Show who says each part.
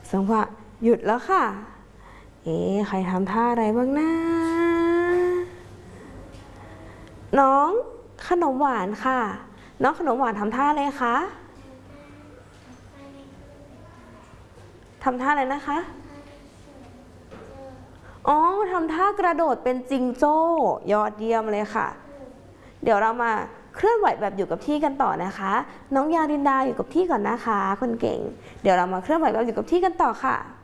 Speaker 1: จังหวะหยุดแล้วค่ะใครทำท่าอะไรบ้างนะน้องขนมหวานค่ะน้องขนมหวานทำท่าอะไรคะทำท่าอะไรนะคะอ๋อทำท่ากระโดดเป็นจิงโจ้ยอดเยี่ยมเลยค่ะเดี๋ยวเรามาเคลื่อนไหวแบบอยู่กับที่กันต่อนะคะน้องยารินดาอยู่กับที่ก่อนนะคะคนเก่งเดี๋ยวเรามาเคลื่อนไหวแบบอยู่กับที่กันต่อค่ะ